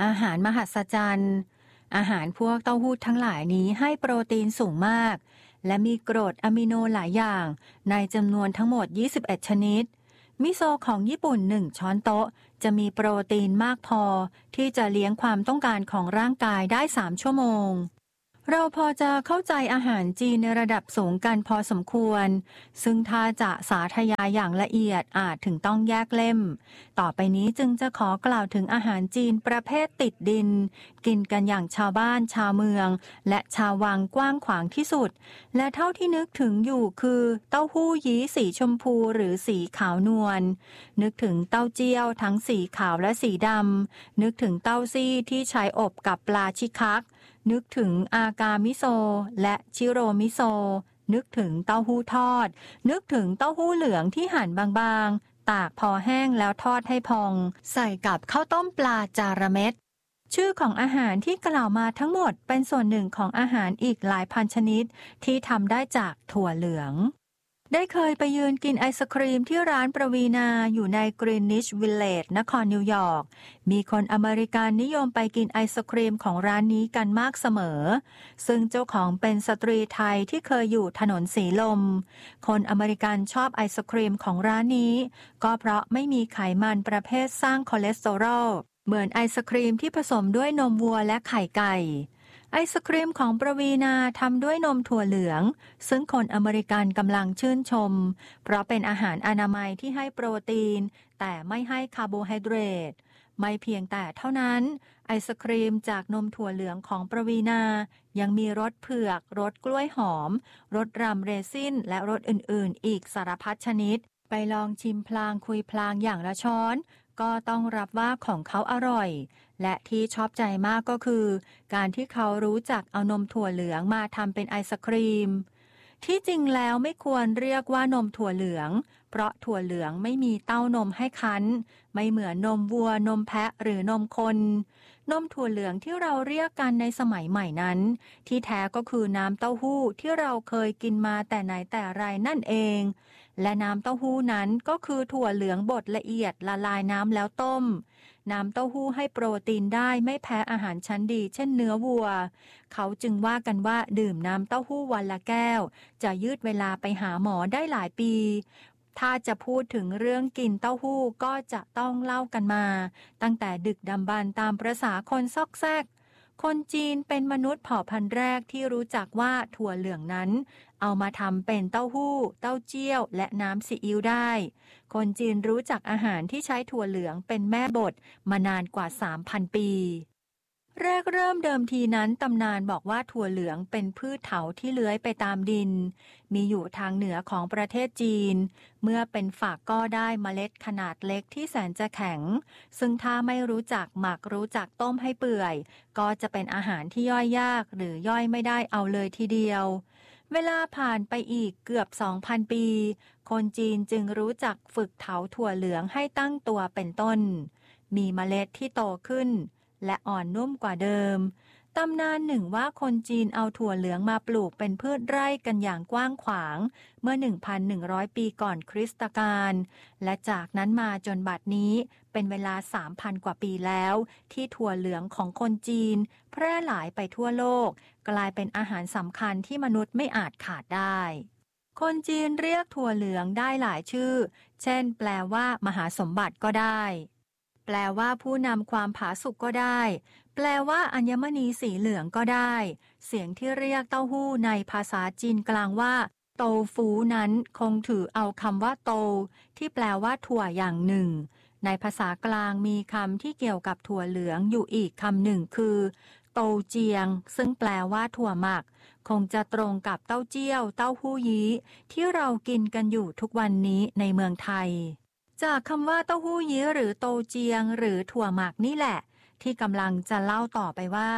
อาหารมหัศจรรย์อาหารพวกเต้าหู้ทั้งหลายนี้ให้โปรตีนสูงมากและมีกรดอะมิโนหลายอย่างในจำนวนทั้งหมด21ชนิดมิโซะของญี่ปุ่น1ช้อนโต๊ะจะมีโปรตีนมากพอที่จะเลี้ยงความต้องการของร่างกายได้3ชั่วโมงเราพอจะเข้าใจอาหารจีนในระดับสูงกันพอสมควรซึ่งถ้าจะสาธยายอย่างละเอียดอาจถึงต้องแยกเล่มต่อไปนี้จึงจะขอกล่าวถึงอาหารจีนประเภทติดดินกินกันอย่างชาวบ้านชาวเมืองและชาววังกว้างขวางที่สุดและเท่าที่นึกถึงอยู่คือเต้าหู้ยี้สีชมพูหรือสีขาวนวลนึกถึงเต้าเจี้ยวทั้งสีขาวและสีดำนึกถึงเต้าซี่ที่ใช้อบกับปลาชิคักนึกถึงอากามิโซและชิโรมิโซนึกถึงเต้าหู้ทอดนึกถึงเต้าหู้เหลืองที่หั่นบางๆตากพอแห้งแล้วทอดให้พองใส่กับข้าวต้มปลาจาระเม็ดชื่อของอาหารที่กล่าวมาทั้งหมดเป็นส่วนหนึ่งของอาหารอีกหลายพันชนิดที่ทำได้จากถั่วเหลืองได้เคยไปยืนกินไอศครีมที่ร้านประวีณาอยู่ในกรีนนิชวิลเลจนครนิวยอร์กมีคนอเมริกันนิยมไปกินไอศครีมของร้านนี้กันมากเสมอซึ่งเจ้าของเป็นสตรีไทยที่เคยอยู่ถนนสีลมคนอเมริกันชอบไอศครีมของร้านนี้ก็เพราะไม่มีไขมันประเภทสร้างคอเลสเตอรอลเหมือนไอศครีมที่ผสมด้วยนมวัวและไข่ไก่ไอศครีมของประวีณาทำด้วยนมถั่วเหลืองซึ่งคนอเมริกันกำลังชื่นชมเพราะเป็นอาหารอนามัยที่ให้โปรตีนแต่ไม่ให้คาร์โบไฮเดรตไม่เพียงแต่เท่านั้นไอศครีมจากนมถั่วเหลืองของประวีณายังมีรสเผือกรสกล้วยหอมรสรัมเรซินและรสอื่นๆอีกสารพัดชนิดไปลองชิมพลางคุยพลางอย่างละช้อนก็ต้องรับว่าของเขาอร่อยและที่ชอบใจมากก็คือการที่เขารู้จักเอานมถั่วเหลืองมาทำเป็นไอศครีมที่จริงแล้วไม่ควรเรียกว่านมถั่วเหลืองเพราะถั่วเหลืองไม่มีเต้านมให้คั้นไม่เหมือนนมวัวนมแพะหรือนมคนนมถั่วเหลืองที่เราเรียกกันในสมัยใหม่นั้นที่แท้ก็คือน้ำเต้าหู้ที่เราเคยกินมาแต่ไหนแต่ไรนั่นเองและน้ำเต้าหู้นั้นก็คือถั่วเหลืองบดละเอียดละลายน้ำแล้วต้มน้ำเต้าหู้ให้โปรตีนได้ไม่แพ้อาหารชั้นดีเช่นเนื้อวัวเขาจึงว่ากันว่าดื่มน้ำเต้าหู้วันละแก้วจะยืดเวลาไปหาหมอได้หลายปีถ้าจะพูดถึงเรื่องกินเต้าหู้ก็จะต้องเล่ากันมาตั้งแต่ดึกดำบรรพ์ตามประสาคนซอกแซกคนจีนเป็นมนุษย์เผ่าพันธุ์แรกที่รู้จักว่าถั่วเหลืองนั้นเอามาทำเป็นเต้าหู้เต้าเจี้ยวและน้ำซีอิ๊วได้คนจีนรู้จักอาหารที่ใช้ถั่วเหลืองเป็นแม่บทมานานกว่า 3,000 ปีแรกเริ่มเดิมทีนั้นตำนานบอกว่าถั่วเหลืองเป็นพืชเถาที่เลื้อยไปตามดินมีอยู่ทางเหนือของประเทศจีนเมื่อเป็นฝักก็ได้เมล็ดขนาดเล็กที่แสนจะแข็งซึ่งถ้าไม่รู้จักหมักรู้จักต้มให้เปื่อยก็จะเป็นอาหารที่ย่อยยากหรือย่อยไม่ได้เอาเลยทีเดียวเวลาผ่านไปอีกเกือบ 2,000 ปีคนจีนจึงรู้จักฝึกเถาถั่วเหลืองให้ตั้งตัวเป็นต้นมีเมล็ดที่โตขึ้นและอ่อนนุ่มกว่าเดิมตำนานหนึ่งว่าคนจีนเอาถั่วเหลืองมาปลูกเป็นพืชไร่กันอย่างกว้างขวางเมื่อ 1,100 ปีก่อนคริสตกาลและจากนั้นมาจนบัดนี้เป็นเวลา 3,000 กว่าปีแล้วที่ถั่วเหลืองของคนจีนแพร่หลายไปทั่วโลกกลายเป็นอาหารสำคัญที่มนุษย์ไม่อาจขาดได้คนจีนเรียกถั่วเหลืองได้หลายชื่อเช่นแปลว่ามหาสมบัติก็ได้แปลว่าผู้นำความผาสุกก็ได้แปลว่าอัญมณีสีเหลืองก็ได้เสียงที่เรียกเต้าหู้ในภาษาจีนกลางว่าโตฟูนั้นคงถือเอาคำว่าโตที่แปลว่าถั่วอย่างหนึ่งในภาษากลางมีคำที่เกี่ยวกับถั่วเหลืองอยู่อีกคำหนึ่งคือโตเจียงซึ่งแปลว่าถั่วหมักคงจะตรงกับเต้าเจี้ยวเต้าหู้ยี้ที่เรากินกันอยู่ทุกวันนี้ในเมืองไทยจากคำว่าเต้าหู้ยี้หรือโตเจียงหรือถั่วหมักนี่แหละที่กำลังจะเล่าต่อไปว่า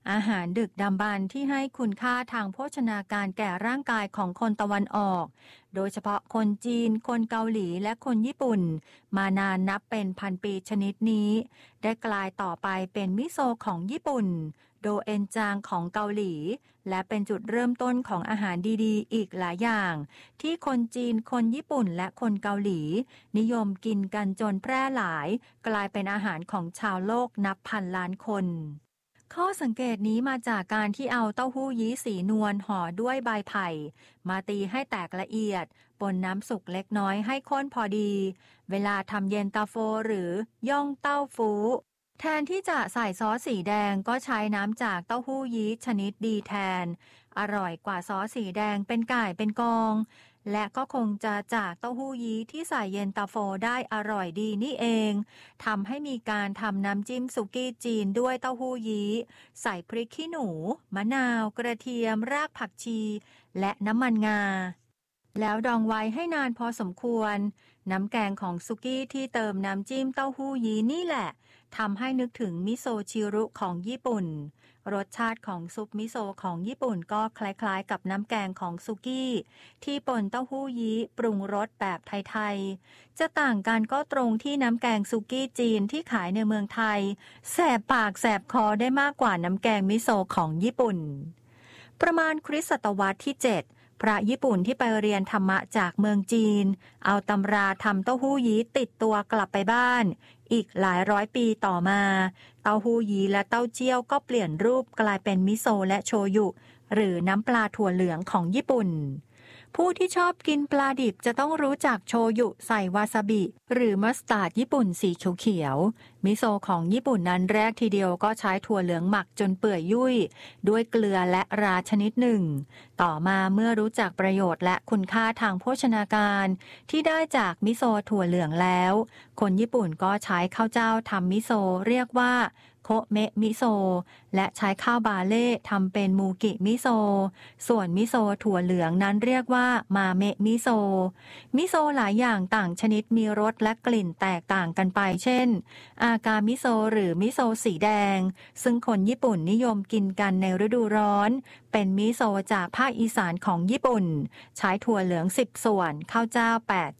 อาหารดึกดำบรรพ์ที่ให้คุณค่าทางโภชนาการแก่ร่างกายของคนตะวันออกโดยเฉพาะคนจีนคนเกาหลีและคนญี่ปุ่นมานานนับเป็นพันปีชนิดนี้ได้กลายต่อไปเป็นมิโซะของญี่ปุ่นโดเอนจางของเกาหลีและเป็นจุดเริ่มต้นของอาหารดีๆอีกหลายอย่างที่คนจีนคนญี่ปุ่นและคนเกาหลีนิยมกินกันจนแพร่หลายกลายเป็นอาหารของชาวโลกนับพันล้านคนข้อสังเกตนี้มาจากการที่เอาเต้าหู้ยี้สีนวลห่อด้วยใบไผ่มาตีให้แตกละเอียดปนน้ำสุกเล็กน้อยให้ข้นพอดีเวลาทำเย็นตาโฟหรือย่องเต้าฟูแทนที่จะใส่ซอสสีแดงก็ใช้น้ำจากเต้าหู้ยี้ชนิดดีแทนอร่อยกว่าซอสสีแดงเป็นก่ายเป็นกองและก็คงจะจากเต้าหู้ยี้ที่ใส่เย็นตาโฟได้อร่อยดีนี่เองทำให้มีการทำน้ำจิ้มสุกี้จีนด้วยเต้าหู้ยี้ใส่พริกขี้หนูมะนาวกระเทียมรากผักชีและน้ำมันงาแล้วดองไว้ให้นานพอสมควรน้ำแกงของสุกี้ที่เติมน้ำจิ้มเต้าหู้ยี้นี่แหละทำให้นึกถึงมิโซะชิรุของญี่ปุ่นรสชาติของซุปมิโซะของญี่ปุ่นก็คล้ายๆกับน้ำแกงของสุกี้ที่ป่นเต้าหู้ยี้ปรุงรสแบบไทยๆจะต่างกันก็ตรงที่น้ำแกงสุกี้จีนที่ขายในเมืองไทยแสบปากแสบคอได้มากกว่าน้ำแกงมิโซะของญี่ปุ่นประมาณคริสตศตวรรษที่7พระญี่ปุ่นที่ไปเรียนธรรมะจากเมืองจีนเอาตำราทำเต้าหู้ยี้ติดตัวกลับไปบ้านอีกหลายร้อยปีต่อมาเต้าหู้ยี้และเต้าเจี้ยวก็เปลี่ยนรูปกลายเป็นมิโซะและโชยุหรือน้ำปลาถั่วเหลืองของญี่ปุ่นผู้ที่ชอบกินปลาดิบจะต้องรู้จักโชยุใส่วาซาบิหรือมัสตาร์ดญี่ปุ่นสีเขียวๆมิโซะของญี่ปุ่นนั้นแรกทีเดียวก็ใช้ถั่วเหลืองหมักจนเปื่อยยุ่ยด้วยเกลือและราชนิดหนึ่งต่อมาเมื่อรู้จักประโยชน์และคุณค่าทางโภชนาการที่ได้จากมิโซะถั่วเหลืองแล้วคนญี่ปุ่นก็ใช้ข้าวเจ้าทำมิโซะเรียกว่าโคเมะมิโซะและใช้ข้าวบาเล่ทำเป็นมูกิมิโซะส่วนมิโซะถั่วเหลืองนั้นเรียกว่ามาเมะมิโซะมิโซะหลายอย่างต่างชนิดมีรสและกลิ่นแตกต่างกันไปเช่นอากามิโซะหรือมิโซะสีแดงซึ่งคนญี่ปุ่นนิยมกินกันในฤดูร้อนเป็นมิโซะจากภาคอีสานของญี่ปุ่นใช้ถั่วเหลือง10ส่วนข้าวเจ้า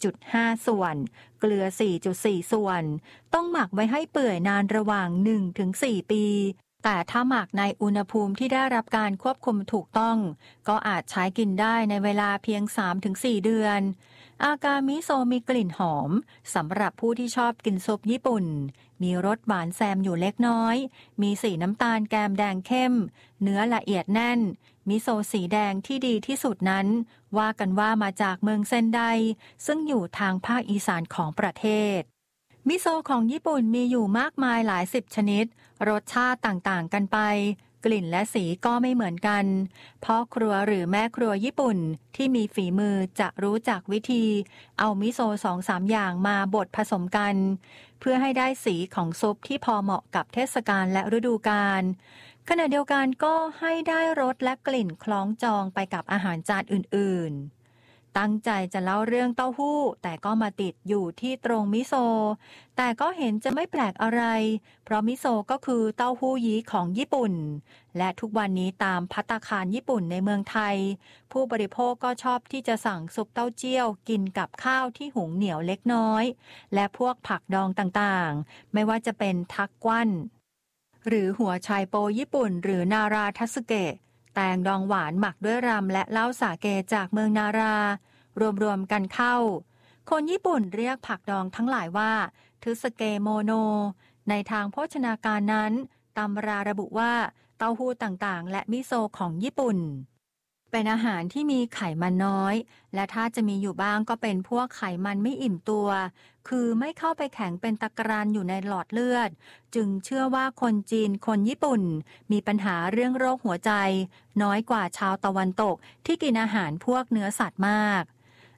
8.5 ส่วนเกลือ 4.4 ส่วนต้องหมักไว้ให้เปื่อยนานระหว่าง 1-4 ปีแต่ถ้าหมักในอุณหภูมิที่ได้รับการควบคุมถูกต้องก็อาจใช้กินได้ในเวลาเพียง 3-4 เดือนอากามิโซะมีกลิ่นหอมสำหรับผู้ที่ชอบกินซุปญี่ปุ่นมีรสหวานแซมอยู่เล็กน้อยมีสีน้ำตาลแกมแดงเข้มเนื้อละเอียดแน่นมิโซะสีแดงที่ดีที่สุดนั้นว่ากันว่ามาจากเมืองเซนไดซึ่งอยู่ทางภาคอีสานของประเทศมิโซะของญี่ปุ่นมีอยู่มากมายหลายสิบชนิดรสชาติต่างๆกันไปกลิ่นและสีก็ไม่เหมือนกันพ่อครัวหรือแม่ครัวญี่ปุ่นที่มีฝีมือจะรู้จักวิธีเอามิโซะ 2-3 อย่างมาบดผสมกันเพื่อให้ได้สีของซุปที่พอเหมาะกับเทศกาลและฤดูกาลขณะเดียวกันก็ให้ได้รสและกลิ่นคล้องจองไปกับอาหารจานอื่นๆตั้งใจจะเล่าเรื่องเต้าหู้แต่ก็มาติดอยู่ที่ตรงมิโซะแต่ก็เห็นจะไม่แปลกอะไรเพราะมิโซะก็คือเต้าหู้ยี้ของญี่ปุ่นและทุกวันนี้ตามภัตตาคารญี่ปุ่นในเมืองไทยผู้บริโภคก็ชอบที่จะสั่งซุปเต้าเจี้ยวกินกับข้าวที่หุงเหนียวเล็กน้อยและพวกผักดองต่างๆไม่ว่าจะเป็นทักกวั้นหรือหัวไชโปญี่ปุ่นหรือนาราทัสึเกะแตงดองหวานหมักด้วยรำและเหล้าสาเกจากเมืองนารารวมๆกันเข้าคนญี่ปุ่นเรียกผักดองทั้งหลายว่าทึสึเกะโมโนในทางโภชนาการนั้นตำราระบุว่าเต้าหู้ต่างๆและมิโซะของญี่ปุ่นเป็นอาหารที่มีไขมันน้อยและถ้าจะมีอยู่บ้างก็เป็นพวกไขมันไม่อิ่มตัวคือไม่เข้าไปแข็งเป็นตะกรันอยู่ในหลอดเลือดจึงเชื่อว่าคนจีนคนญี่ปุ่นมีปัญหาเรื่องโรคหัวใจน้อยกว่าชาวตะวันตกที่กินอาหารพวกเนื้อสัตว์มาก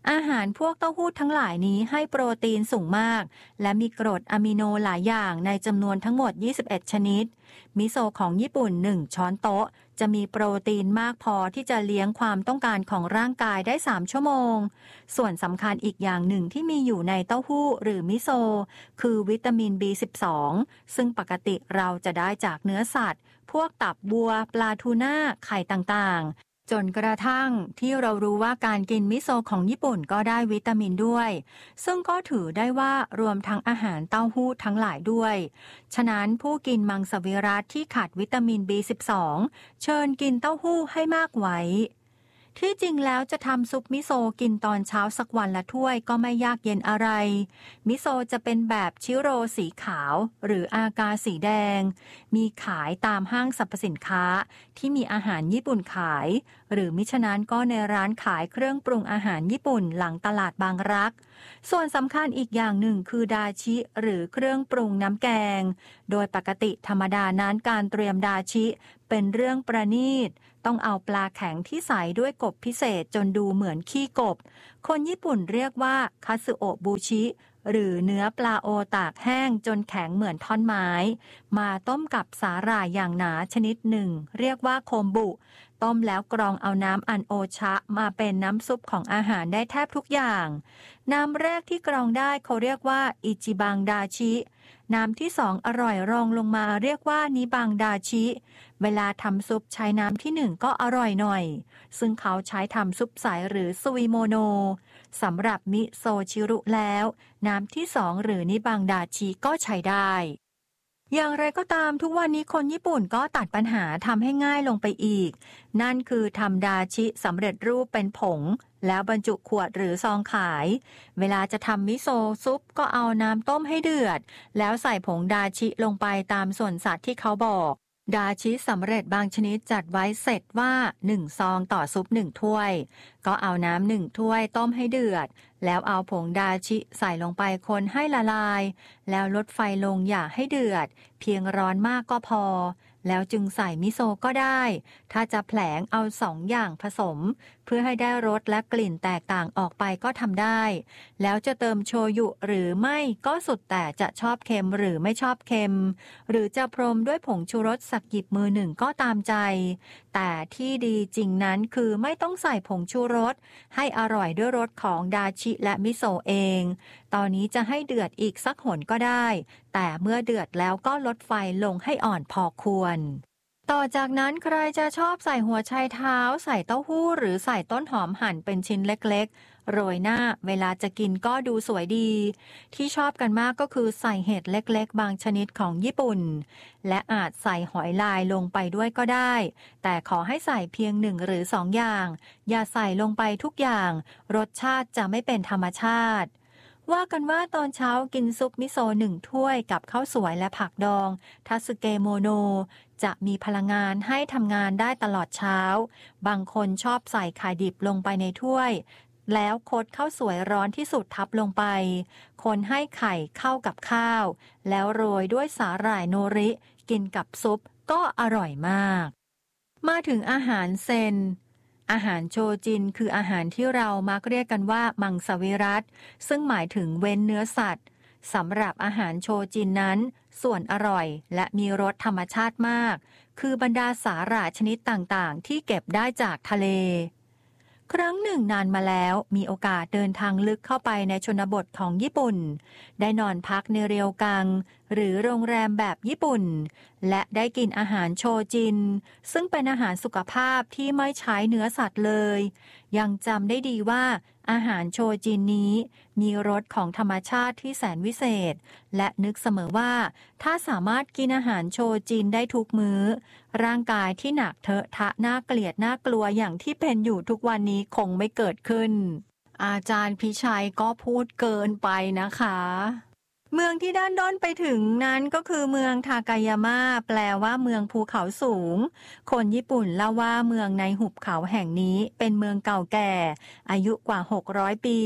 อาหารพวกเต้าหู้ทั้งหลายนี้ให้โปรตีนสูงมากและมีกรดอะมิโนหลายอย่างในจำนวนทั้งหมด21ชนิดมิโซะของญี่ปุ่น1ช้อนโต๊ะจะมีโปรตีนมากพอที่จะเลี้ยงความต้องการของร่างกายได้3ชั่วโมงส่วนสำคัญอีกอย่างหนึ่งที่มีอยู่ในเต้าหู้หรือมิโซะคือวิตามิน B12 ซึ่งปกติเราจะได้จากเนื้อสัตว์พวกตับบัวปลาทูน่าไข่ต่างๆจนกระทั่งที่เรารู้ว่าการกินมิโซะของญี่ปุ่นก็ได้วิตามินด้วยซึ่งก็ถือได้ว่ารวมทั้งอาหารเต้าหู้ทั้งหลายด้วยฉะนั้นผู้กินมังสวิรัติที่ขาดวิตามิน B12 เชิญกินเต้าหู้ให้มากไว้ที่จริงแล้วจะทำซุปมิโซะกินตอนเช้าสักวันละถ้วยก็ไม่ยากเย็นอะไรมิโซะจะเป็นแบบชิโรสีขาวหรืออากาสีแดงมีขายตามห้างสรรพสินค้าที่มีอาหารญี่ปุ่นขายหรือมิฉะนั้นก็ในร้านขายเครื่องปรุงอาหารญี่ปุ่นหลังตลาดบางรักส่วนสำคัญอีกอย่างหนึ่งคือดาชิหรือเครื่องปรุงน้ำแกงโดยปกติธรรมดานั้นการเตรียมดาชิเป็นเรื่องประณีตต้องเอาปลาแข็งที่ใส่ด้วยกบพิเศษจนดูเหมือนขี้กบคนญี่ปุ่นเรียกว่าคัตสึโอะบูชิหรือเนื้อปลาโอตากแห้งจนแข็งเหมือนท่อนไม้มาต้มกับสาหร่ายอย่างหนาชนิดหนึ่งเรียกว่าโคมบุต้มแล้วกรองเอาน้ำอันโอชะมาเป็นน้ำซุปของอาหารได้แทบทุกอย่างน้ำแรกที่กรองได้เขาเรียกว่าอิจิบังดาชิน้ำที่2อร่อยรองลงมาเรียกว่านิบังดาชิเวลาทำซุปใช้น้ำที่1ก็อร่อยหน่อยซึ่งเขาใช้ทำซุปใสหรือซุยโมโนสำหรับมิโซชิรุแล้วน้ำที่2หรือนิบังดาชิก็ใช้ได้อย่างไรก็ตามทุกวันนี้คนญี่ปุ่นก็ตัดปัญหาทำให้ง่ายลงไปอีกนั่นคือทำดาชิสำเร็จรูปเป็นผงแล้วบรรจุขวดหรือซองขายเวลาจะทำมิโซะซุปก็เอาน้ำต้มให้เดือดแล้วใส่ผงดาชิลงไปตามส่วนสัตว์ที่เขาบอกดาชิสำเร็จบางชนิดจัดไว้เสร็จว่า1ซองต่อซุป1ถ้วยก็เอาน้ำ1ถ้วยต้มให้เดือดแล้วเอาผงดาชิใส่ลงไปคนให้ละลายแล้วลดไฟลงอย่าให้เดือดเพียงร้อนมากก็พอแล้วจึงใส่มิโซะก็ได้ถ้าจะแผลงเอา2อย่างผสมเพื่อให้ได้รสและกลิ่นแตกต่างออกไปก็ทำได้แล้วจะเติมโชยุหรือไม่ก็สุดแต่จะชอบเค็มหรือไม่ชอบเค็มหรือจะพรมด้วยผงชูรสสักหยิบมือหนึ่งก็ตามใจแต่ที่ดีจริงนั้นคือไม่ต้องใส่ผงชูรสให้อร่อยด้วยรสของดาชิและมิโซะเองตอนนี้จะให้เดือดอีกสักหนก็ได้แต่เมื่อเดือดแล้วก็ลดไฟลงให้อ่อนพอควรต่อจากนั้นใครจะชอบใส่หัวไชเท้าใส่เต้าหู้หรือใส่ต้นหอมหั่นเป็นชิ้นเล็กๆโรยหน้าเวลาจะกินก็ดูสวยดีที่ชอบกันมากก็คือใส่เห็ดเล็กๆบางชนิดของญี่ปุ่นและอาจใส่หอยลายลงไปด้วยก็ได้แต่ขอให้ใส่เพียง1หรือ2อย่างอย่าใส่ลงไปทุกอย่างรสชาติจะไม่เป็นธรรมชาติว่ากันว่าตอนเช้ากินซุปมิโซะ1ถ้วยกับข้าวสวยและผักดองทัสึเกโมโนจะมีพลังงานให้ทำงานได้ตลอดเช้าบางคนชอบใส่ไข่ดิบลงไปในถ้วยแล้วคดข้าวสวยร้อนที่สุดทับลงไปคนให้ไข่เข้ากับข้าวแล้วโรยด้วยสาหร่ายโนริกินกับซุปก็อร่อยมากมาถึงอาหารเซนอาหารโชจินคืออาหารที่เรามักเรียกกันว่ามังสวิรัติซึ่งหมายถึงเว้นเนื้อสัตว์สำหรับอาหารโชจินนั้นส่วนอร่อยและมีรสธรรมชาติมากคือบรรดาสาหร่ายชนิดต่างๆที่เก็บได้จากทะเลครั้งหนึ่งนานมาแล้วมีโอกาสเดินทางลึกเข้าไปในชนบทของญี่ปุ่นได้นอนพักในเรียวกังหรือโรงแรมแบบญี่ปุ่นและได้กินอาหารโชจินซึ่งเป็นอาหารสุขภาพที่ไม่ใช้เนื้อสัตว์เลยยังจำได้ดีว่าอาหารโชจินนี้มีรสของธรรมชาติที่แสนวิเศษและนึกเสมอว่าถ้าสามารถกินอาหารโชจินได้ทุกมื้อร่างกายที่หนักเทอะทะน่าเกลียดน่ากลัวอย่างที่เป็นอยู่ทุกวันนี้คงไม่เกิดขึ้นอาจารย์พิชัยก็พูดเกินไปนะคะเมืองที่ด้านด้นไปถึงนั้นก็คือเมืองทากายาม่าแปลว่าเมืองภูเขาสูงคนญี่ปุ่นเล่าว่าเมืองในหุบเขาแห่งนี้เป็นเมืองเก่าแก่อายุกว่า600ปี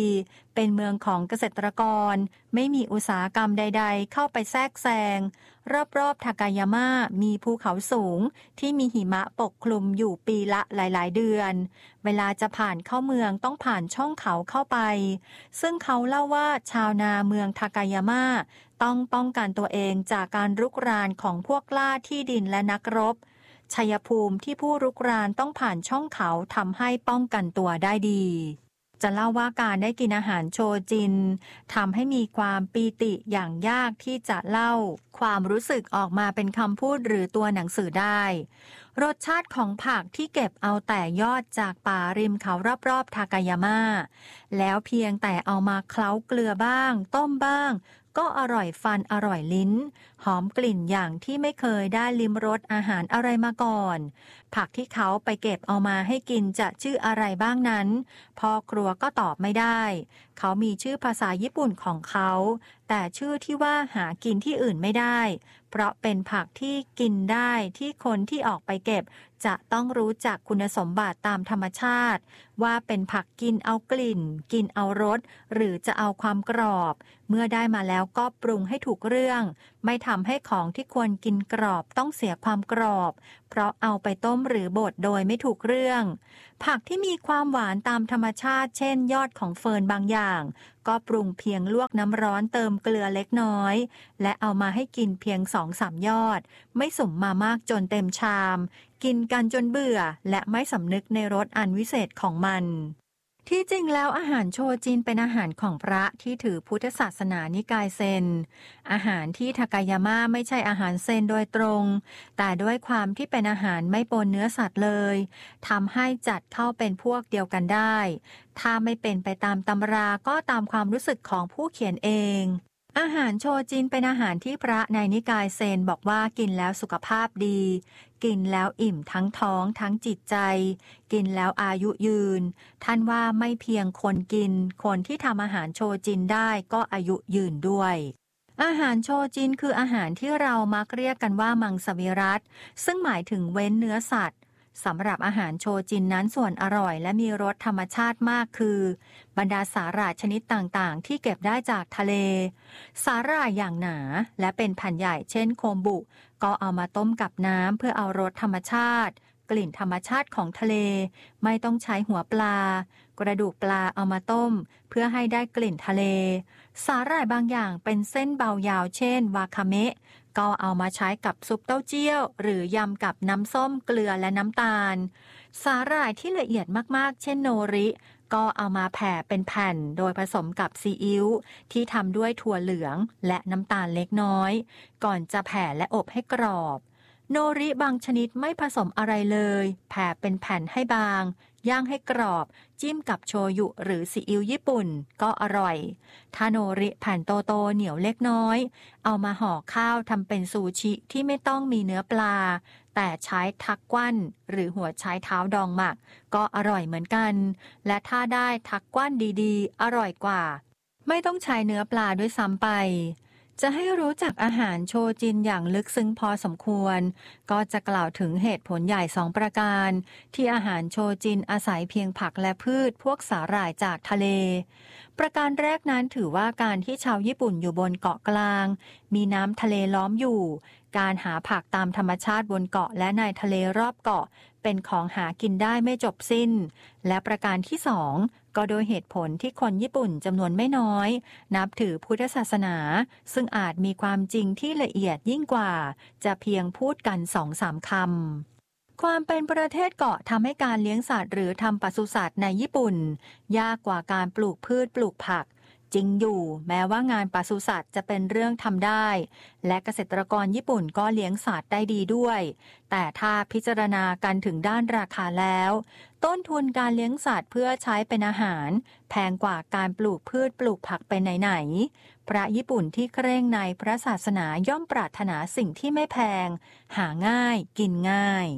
เป็นเมืองของเกษตรกรไม่มีอุตสาหกรรมใดๆเข้าไปแทรกแซงรอบๆทากายาม่ามีภูเขาสูงที่มีหิมะปกคลุมอยู่ปีละหลายๆเดือนเวลาจะผ่านเข้าเมืองต้องผ่านช่องเขาเข้าไปซึ่งเขาเล่าว่าชาวนาเมืองทากายาม่าต้องป้องกันตัวเองจากการรุกรานของพวกล่าที่ดินและนักรบชัยภูมิที่ผู้รุกรานต้องผ่านช่องเขาทำให้ป้องกันตัวได้ดีจะเล่าว่าการได้กินอาหารโชจินทำให้มีความปีติอย่างยากที่จะเล่าความรู้สึกออกมาเป็นคำพูดหรือตัวหนังสือได้รสชาติของผักที่เก็บเอาแต่ยอดจากป่าริมเขารอบๆทากายาม่าแล้วเพียงแต่เอามาเคล้าเกลือบ้างต้มบ้างก็อร่อยฟันอร่อยลิ้นหอมกลิ่นอย่างที่ไม่เคยได้ลิ้มรสอาหารอะไรมาก่อนผักที่เขาไปเก็บเอามาให้กินจะชื่ออะไรบ้างนั้นพ่อครัวก็ตอบไม่ได้เขามีชื่อภาษาญี่ปุ่นของเขาแต่ชื่อที่ว่าหากินที่อื่นไม่ได้เพราะเป็นผักที่กินได้ที่คนที่ออกไปเก็บจะต้องรู้จักคุณสมบัติตามธรรมชาติว่าเป็นผักกินเอากลิ่นกินเอารสหรือจะเอาความกรอบเมื่อได้มาแล้วก็ปรุงให้ถูกเรื่องไม่ทำให้ของที่ควรกินกรอบต้องเสียความกรอบเพราะเอาไปต้มหรือบดโดยไม่ถูกเรื่องผักที่มีความหวานตามธรรมชาติเช่นยอดของเฟิร์นบางอย่างก็ปรุงเพียงลวกน้ำร้อนเติมเกลือเล็กน้อยและเอามาให้กินเพียง 2-3 ยอดไม่สุ่มมามากจนเต็มชามกินกันจนเบื่อและไม่สำนึกในรสอันวิเศษของมันที่จริงแล้วอาหารโชจินเป็นอาหารของพระที่ถือพุทธศาสนานิกายเซนอาหารที่ทากายาม่าไม่ใช่อาหารเซนโดยตรงแต่ด้วยความที่เป็นอาหารไม่ปนเนื้อสัตว์เลยทำให้จัดเข้าเป็นพวกเดียวกันได้ถ้าไม่เป็นไปตามตำราก็ตามความรู้สึกของผู้เขียนเองอาหารโชจินเป็นอาหารที่พระในนิกายเซนบอกว่ากินแล้วสุขภาพดีกินแล้วอิ่มทั้งท้องทั้งจิตใจกินแล้วอายุยืนท่านว่าไม่เพียงคนกินคนที่ทำอาหารโชจินได้ก็อายุยืนด้วยอาหารโชจินคืออาหารที่เรามักเรียกกันว่ามังสวิรัติซึ่งหมายถึงเว้นเนื้อสัตว์สำหรับอาหารโชจินนั้นส่วนอร่อยและมีรสธรรมชาติมากคือบรรดาสาหร่ายชนิดต่างๆที่เก็บได้จากทะเลสาหร่ายอย่างหนาและเป็นแผ่นใหญ่เช่นโคมบุก็เอามาต้มกับน้ำเพื่อเอารสธรรมชาติกลิ่นธรรมชาติของทะเลไม่ต้องใช้หัวปลากระดูกปลาเอามาต้มเพื่อให้ได้กลิ่นทะเลสาหร่ายบางอย่างเป็นเส้นเบายาวเช่นวาคาเมะก็เอามาใช้กับซุปเต้าเจี้ยวหรือยำกับน้ำส้มเกลือและน้ำตาลสาหร่ายที่ละเอียดมากๆเช่นโนริก็เอามาแผ่เป็นแผ่นโดยผสมกับซีอิ๊วที่ทำด้วยถั่วเหลืองและน้ำตาลเล็กน้อยก่อนจะแผ่และอบให้กรอบโนริบางชนิดไม่ผสมอะไรเลยแผ่เป็นแผ่นให้บางย่างให้กรอบจิ้มกับโชยุหรือซีอิ๊วญี่ปุ่นก็อร่อยถ้าโนริแผ่นโตๆเหนียวเล็กน้อยเอามาห่อข้าวทำเป็นซูชิที่ไม่ต้องมีเนื้อปลาแต่ใช้ทักกวั้นหรือหัวไชเท้าดองหมักก็อร่อยเหมือนกันและถ้าได้ทักกวั้นดีๆอร่อยกว่าไม่ต้องใช้เนื้อปลาด้วยซ้ำไปจะให้รู้จักอาหารโชจินอย่างลึกซึ้งพอสมควรก็จะกล่าวถึงเหตุผลใหญ่2ประการที่อาหารโชจินอาศัยเพียงผักและพืชพวกสาหร่ายจากทะเลประการแรกนั้นถือว่าการที่ชาวญี่ปุ่นอยู่บนเกาะกลางมีน้ำทะเลล้อมอยู่การหาผักตามธรรมชาติบนเกาะและในทะเลรอบเกาะเป็นของหากินได้ไม่จบสิ้นและประการที่2ก็โดยเหตุผลที่คนญี่ปุ่นจำนวนไม่น้อยนับถือพุทธศาสนาซึ่งอาจมีความจริงที่ละเอียดยิ่งกว่าจะเพียงพูดกัน 2-3 คำความเป็นประเทศเกาะทำให้การเลี้ยงสัตว์หรือทำปศุสัตว์ในญี่ปุ่นยากกว่าการปลูกพืชปลูกผักจริงอยู่แม้ว่างานปศุสัตว์จะเป็นเรื่องทำได้และเกษตรกรญี่ปุ่นก็เลี้ยงสัตว์ได้ดีด้วยแต่ถ้าพิจารณากันถึงด้านราคาแล้วต้นทุนการเลี้ยงสัตว์เพื่อใช้เป็นอาหารแพงกว่าการปลูกพืชปลูกผักไปไหนๆพระญี่ปุ่นที่เคร่งในพระศาสนาย่อมปรารถนาสิ่งที่ไม่แพงหาง่ายกินง่าย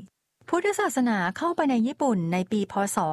พุทธศาสนาเข้าไปในญี่ปุ่นในปีพ.ศ.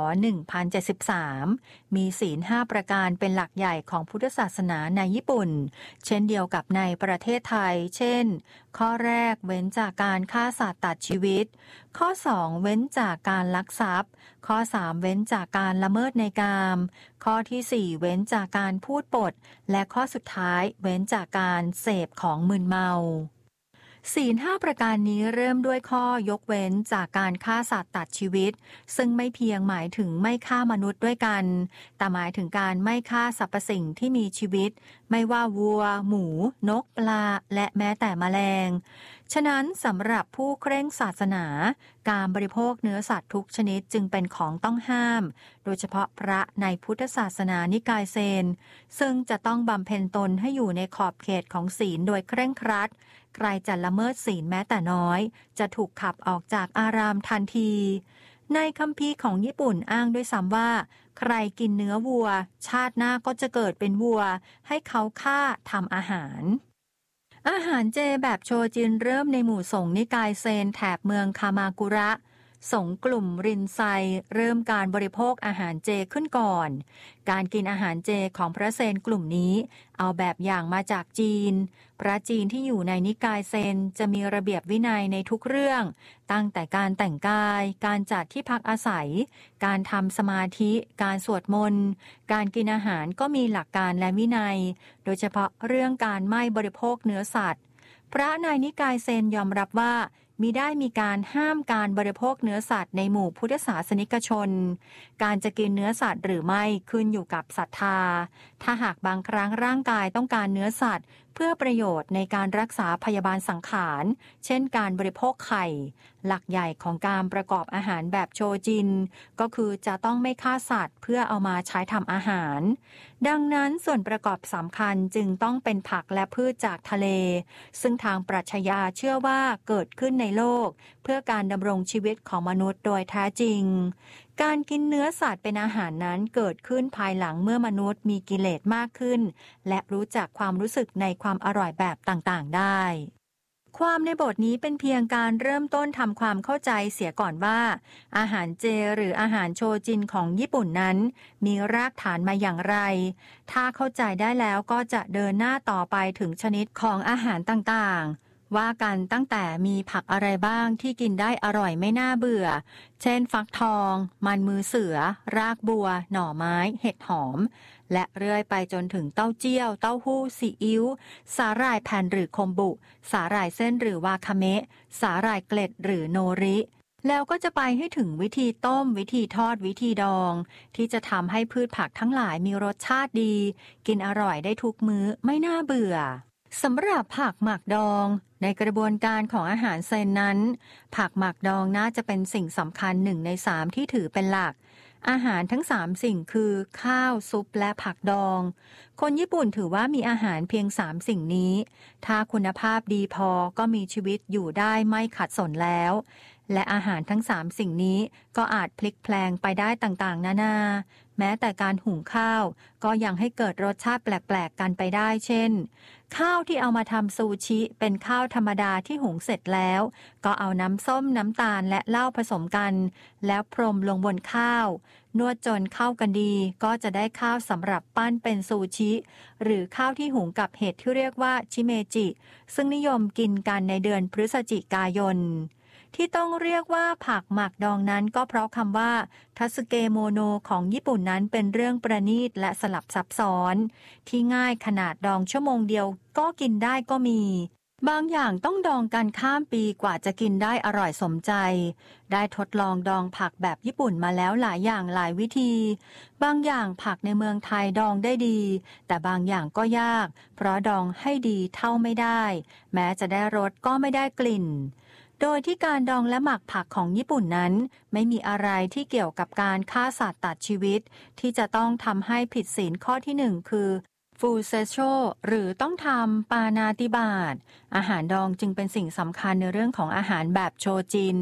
1073มีศีล5ประการเป็นหลักใหญ่ของพุทธศาสนาในญี่ปุ่นเช่นเดียวกับในประเทศไทยเช่นข้อแรกเว้นจากการฆ่าสัตว์ตัดชีวิตข้อ2เว้นจากการลักทรัพย์ข้อ3เว้นจากการละเมิดในกามข้อที่4เว้นจากการพูดปดและข้อสุดท้ายเว้นจากการเสพของมึนเมาศีล5ประการนี้เริ่มด้วยข้อยกเว้นจากการฆ่าสัตว์ตัดชีวิตซึ่งไม่เพียงหมายถึงไม่ฆ่ามนุษย์ด้วยกันแต่หมายถึงการไม่ฆ่าสรรพสิ่งที่มีชีวิตไม่ว่าวัวหมูนกปลาและแม้แต่แมลงฉะนั้นสำหรับผู้เคร่งศาสนาการบริโภคเนื้อสัตว์ทุกชนิดจึงเป็นของต้องห้ามโดยเฉพาะพระในพุทธศาสนานิกายเซนซึ่งจะต้องบำเพ็ญตนให้อยู่ในขอบเขตของศีลโดยเคร่งครัดใครจะละเมิดศีลแม้แต่น้อยจะถูกขับออกจากอารามทันทีในคัมภีร์ของญี่ปุ่นอ้างด้วยซ้ำว่าใครกินเนื้อวัวชาติหน้าก็จะเกิดเป็นวัวให้เขาฆ่าทำอาหารเจแบบโชจินเริ่มในหมู่สงฆ์นิกายเซนแถบเมืองคามากุระสงฆ์กลุ่มรินไซเริ่มการบริโภคอาหารเจขึ้นก่อนการกินอาหารเจของพระเซนกลุ่มนี้เอาแบบอย่างมาจากจีนพระจีนที่อยู่ในนิกายเซนจะมีระเบียบวินัยในทุกเรื่องตั้งแต่การแต่งกายการจัดที่พักอาศัยการทำสมาธิการสวดมนต์การกินอาหารก็มีหลักการและวินัยโดยเฉพาะเรื่องการไม่บริโภคเนื้อสัตว์พระในนิกายเซนยอมรับว่ามิได้มีการห้ามการบริโภคเนื้อสัตว์ในหมู่พุทธศาสนิกชนการจะกินเนื้อสัตว์หรือไม่ขึ้นอยู่กับศรัทธาถ้าหากบางครั้งร่างกายต้องการเนื้อสัตว์เพื่อประโยชน์ในการรักษาพยาบาลสังขารเช่นการบริโภคไข่หลักใหญ่ของการประกอบอาหารแบบโชจินก็คือจะต้องไม่ฆ่าสัตว์เพื่อเอามาใช้ทำอาหารดังนั้นส่วนประกอบสำคัญจึงต้องเป็นผักและพืชจากทะเลซึ่งทางปรัชญาเชื่อว่าเกิดขึ้นในโลกเพื่อการดำรงชีวิตของมนุษย์โดยแท้จริงการกินเนื้อสัตว์เป็นอาหารนั้นเกิดขึ้นภายหลังเมื่อมนุษย์มีกิเลสมากขึ้นและรู้จักความรู้สึกในความอร่อยแบบต่างๆได้ความในบทนี้เป็นเพียงการเริ่มต้นทำความเข้าใจเสียก่อนว่าอาหารเจหรืออาหารโชจินของญี่ปุ่นนั้นมีรากฐานมาอย่างไรถ้าเข้าใจได้แล้วก็จะเดินหน้าต่อไปถึงชนิดของอาหารต่างๆว่ากันตั้งแต่มีผักอะไรบ้างที่กินได้อร่อยไม่น่าเบื่อเช่นฟักทองมันมือเสือรากบัวหน่อไม้เห็ดหอมและเรื่อยไปจนถึงเต้าเจี้ยวเต้าหู้ซีอิ๊วสาหร่ายแผ่นหรือคมบุสาหร่ายเส้นหรือวาคาเมะสาหร่ายเกล็ดหรือโนริแล้วก็จะไปให้ถึงวิธีต้มวิธีทอดวิธีดองที่จะทำให้พืชผักทั้งหลายมีรสชาติดีกินอร่อยได้ทุกมื้อไม่น่าเบื่อสำหรับผักหมักดองในกระบวนการของอาหารเซนนั้นผักหมักดองน่าจะเป็นสิ่งสำคัญ1 ใน 3ที่ถือเป็นหลักอาหารทั้ง3สิ่งคือข้าวซุปและผักดองคนญี่ปุ่นถือว่ามีอาหารเพียง3สิ่งนี้ถ้าคุณภาพดีพอก็มีชีวิตอยู่ได้ไม่ขัดสนแล้วและอาหารทั้ง3สิ่งนี้ก็อาจพลิกแพลงไปได้ต่างๆนานาแม้แต่การหุงข้าวก็ยังให้เกิดรสชาติแปลกๆกันไปได้เช่นข้าวที่เอามาทำซูชิเป็นข้าวธรรมดาที่หุงเสร็จแล้วก็เอาน้ำส้มน้ำตาลและเหล้าผสมกันแล้วพรมลงบนข้าวนวดจนเข้ากันดีก็จะได้ข้าวสำหรับปั้นเป็นซูชิหรือข้าวที่หุงกับเห็ดที่เรียกว่าชิเมจิซึ่งนิยมกินกันในเดือนพฤศจิกายนที่ต้องเรียกว่าผักหมักดองนั้นก็เพราะคำว่าทัสึเกโมโนของญี่ปุ่นนั้นเป็นเรื่องประณีตและสลับซับซ้อนที่ง่ายขนาดดองชั่วโมงเดียวก็กินได้ก็มีบางอย่างต้องดองกันข้ามปีกว่าจะกินได้อร่อยสมใจได้ทดลองดองผักแบบญี่ปุ่นมาแล้วหลายอย่างหลายวิธีบางอย่างผักในเมืองไทยดองได้ดีแต่บางอย่างก็ยากเพราะดองให้ดีเท่าไม่ได้แม้จะได้รสก็ไม่ได้กลิ่นโดยที่การดองและหมักผักของญี่ปุ่นนั้นไม่มีอะไรที่เกี่ยวกับการฆ่าสัตว์ตัดชีวิตที่จะต้องทำให้ผิดศีลข้อที่1คือฟูเซโชหรือต้องทำปานาติบาตอาหารดองจึงเป็นสิ่งสำคัญในเรื่องของอาหารแบบโชจิน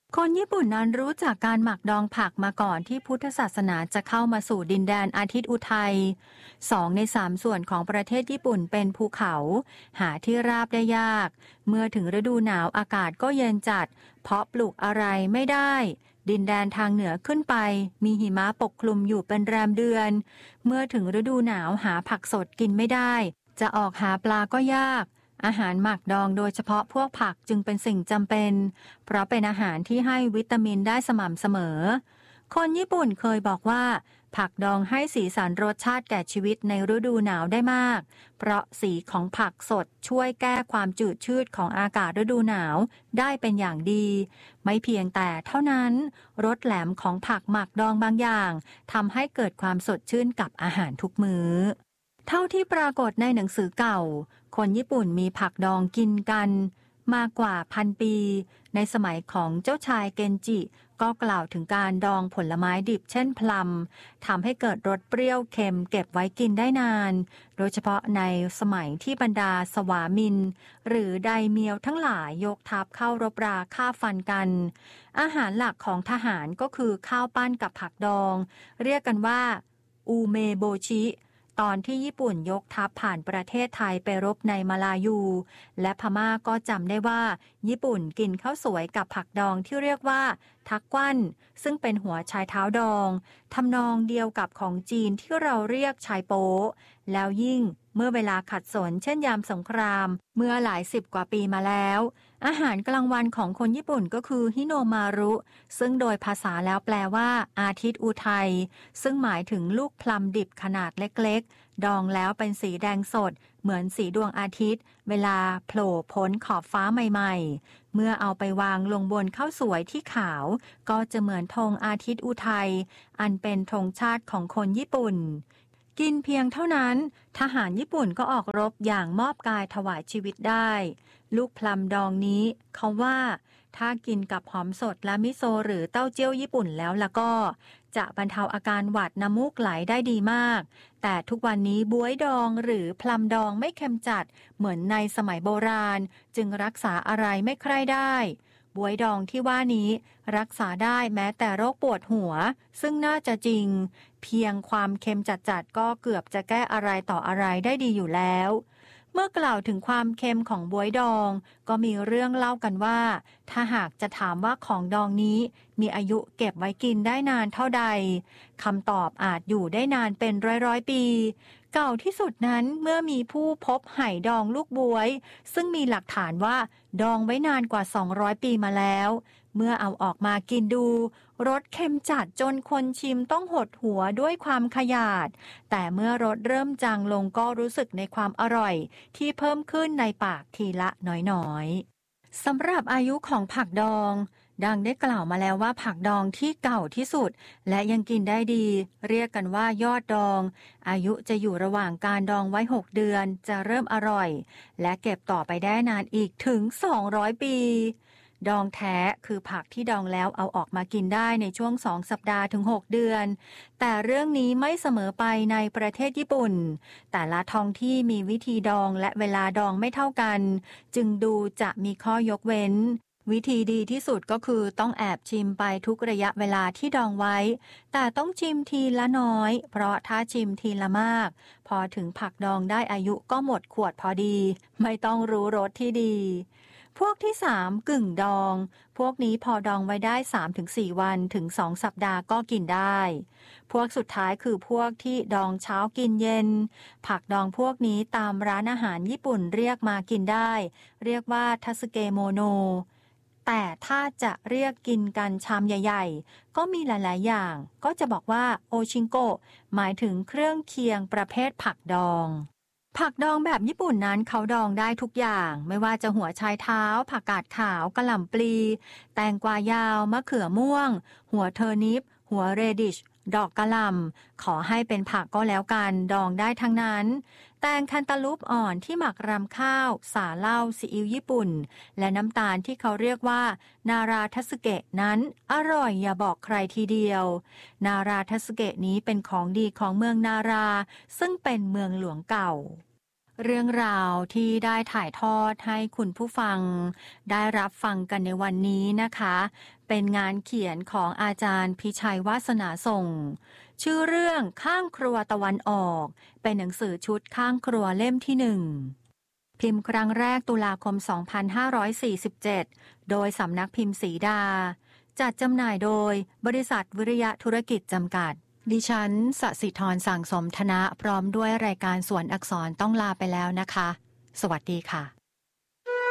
คนญี่ปุ่นนั้นรู้จักการหมักดองผักมาก่อนที่พุทธศาสนาจะเข้ามาสู่ดินแดนอาทิตย์อุทัย2 ใน 3ส่วนของประเทศญี่ปุ่นเป็นภูเขาหาที่ราบได้ยากเมื่อถึงฤดูหนาวอากาศก็เย็นจัดเพาะปลูกอะไรไม่ได้ดินแดนทางเหนือขึ้นไปมีหิมะปกคลุมอยู่เป็นแรมเดือนเมื่อถึงฤดูหนาวหาผักสดกินไม่ได้จะออกหาปลาก็ยากอาหารหมักดองโดยเฉพาะพวกผักจึงเป็นสิ่งจำเป็นเพราะเป็นอาหารที่ให้วิตามินได้สม่ำเสมอคนญี่ปุ่นเคยบอกว่าผักดองให้สีสันรสชาติแก่ชีวิตในฤดูหนาวได้มากเพราะสีของผักสดช่วยแก้ความจืดชืดของอากาศฤดูหนาวได้เป็นอย่างดีไม่เพียงแต่เท่านั้นรสแหลมของผักหมักดองบางอย่างทำให้เกิดความสดชื่นกับอาหารทุกมื้อเท่าที่ปรากฏในหนังสือเก่าคนญี่ปุ่นมีผักดองกินกันมากกว่า1,000 ปีในสมัยของเจ้าชายเกนจิก็กล่าวถึงการดองผลไม้ดิบเช่นพลัมทำให้เกิดรสเปรี้ยวเค็มเก็บไว้กินได้นานโดยเฉพาะในสมัยที่บรรดาสวามินหรือไดเมียวทั้งหลายยกทัพเข้ารบราฆ่าฟันกันอาหารหลักของทหารก็คือข้าวปั้นกับผักดองเรียกกันว่าอูเมโบชิตอนที่ญี่ปุ่นยกทัพผ่านประเทศไทยไปรบในมาลายูและพม่าก็จำได้ว่าญี่ปุ่นกินข้าวสวยกับผักดองที่เรียกว่าทักกวั้นซึ่งเป็นหัวชายเท้าดองทำนองเดียวกับของจีนที่เราเรียกชายโป๊แล้วยิ่งเมื่อเวลาขัดสนเช่นยามสงครามเมื่อหลาย10 กว่าปีมาแล้วอาหารกลางวันของคนญี่ปุ่นก็คือฮิโนมารุซึ่งโดยภาษาแล้วแปลว่าอาทิตย์อุทัยซึ่งหมายถึงลูกพลัมดิบขนาดเล็กๆดองแล้วเป็นสีแดงสดเหมือนสีดวงอาทิตย์เวลาโผล่พ้นขอบฟ้าใหม่ๆเมื่อเอาไปวางลงบนข้าวสวยที่ขาวก็จะเหมือนธงอาทิตย์อุทัยอันเป็นธงชาติของคนญี่ปุ่นกินเพียงเท่านั้นทหารญี่ปุ่นก็ออกรบอย่างมอบกายถวายชีวิตได้ลูกพลัมดองนี้เขาว่าถ้ากินกับหอมสดและมิโซะหรือเต้าเจี้ยวญี่ปุ่นแล้วก็จะบรรเทาอาการหวัดน้ำมูกไหลได้ดีมากแต่ทุกวันนี้บ๊วยดองหรือพลัมดองไม่เค็มจัดเหมือนในสมัยโบราณจึงรักษาอะไรไม่ใคร่ได้บ๊วยดองที่ว่านี้รักษาได้แม้แต่โรคปวดหัวซึ่งน่าจะจริงเพียงความเค็มจัดๆก็เกือบจะแก้อะไรต่ออะไรได้ดีอยู่แล้วเมื่อกล่าวถึงความเค็มของบ๊วยดองก็มีเรื่องเล่ากันว่าถ้าหากจะถามว่าของดองนี้มีอายุเก็บไว้กินได้นานเท่าใดคำตอบอาจอยู่ได้นานเป็นร้อยๆปีเก่าที่สุดนั้นเมื่อมีผู้พบไหดองลูกบ๊วยซึ่งมีหลักฐานว่าดองไว้นานกว่า200 ปีมาแล้วเมื่อเอาออกมากินดูรสเค็มจัดจนคนชิมต้องหดหัวด้วยความขยาดแต่เมื่อรสเริ่มจางลงก็รู้สึกในความอร่อยที่เพิ่มขึ้นในปากทีละน้อยๆสำหรับอายุของผักดองดังได้กล่าวมาแล้วว่าผักดองที่เก่าที่สุดและยังกินได้ดีเรียกกันว่ายอดดองอายุจะอยู่ระหว่างการดองไว้6 เดือนจะเริ่มอร่อยและเก็บต่อไปได้นานอีกถึง200 ปีดองแท้คือผักที่ดองแล้วเอาออกมากินได้ในช่วง2 สัปดาห์ถึง6 เดือนแต่เรื่องนี้ไม่เสมอไปในประเทศญี่ปุ่นแต่ละท้องที่มีวิธีดองและเวลาดองไม่เท่ากันจึงดูจะมีข้อยกเว้นวิธีดีที่สุดก็คือต้องแอบชิมไปทุกระยะเวลาที่ดองไว้แต่ต้องชิมทีละน้อยเพราะถ้าชิมทีละมากพอถึงผักดองได้อายุก็หมดขวดพอดีไม่ต้องรู้รสที่ดีพวกที่3กึ่งดองพวกนี้พอดองไว้ได้ 3-4 วันถึง2 สัปดาห์ก็กินได้พวกสุดท้ายคือพวกที่ดองเช้ากินเย็นผักดองพวกนี้ตามร้านอาหารญี่ปุ่นเรียกมากินได้เรียกว่าทัสึเกโมโนแต่ถ้าจะเรียกกินกันชามใหญ่ๆก็มีหลายๆอย่างก็จะบอกว่าโอชิงโกะหมายถึงเครื่องเคียงประเภทผักดองผักดองแบบญี่ปุ่นนั้นเขาดองได้ทุกอย่างไม่ว่าจะหัวไชเท้าผักกาดขาวกะหล่ำปลีแตงกวายาวมะเขือม่วงหัวเทอร์นิปหัวเรดิชดอกกะหล่ำขอให้เป็นผักก็แล้วกันดองได้ทั้งนั้นแตงคันตาลูปอ่อนที่หมักรำข้าวสาเหล้าซีอิ๊วญี่ปุ่นและน้ำตาลที่เขาเรียกว่านาราทัสึเกะนั้นอร่อยอย่าบอกใครทีเดียวนาราทัสึเกะนี้เป็นของดีของเมืองนาราซึ่งเป็นเมืองหลวงเก่าเรื่องราวที่ได้ถ่ายทอดให้คุณผู้ฟังได้รับฟังกันในวันนี้นะคะเป็นงานเขียนของอาจารย์พิชัยวาสนาส่งชื่อเรื่องข้างครัวตะวันออกเป็นหนังสือชุดข้างครัวเล่มที่1พิมพ์ครั้งแรกตุลาคม 2547 โดยสำนักพิมพ์สีดาจัดจำหน่ายโดยบริษัทวิริยะธุรกิจจำกัดดิฉันสศิธรสั่งสมธนะพร้อมด้วยรายการสวนอักษรต้องลาไปแล้วนะคะสวัสดีค่ะ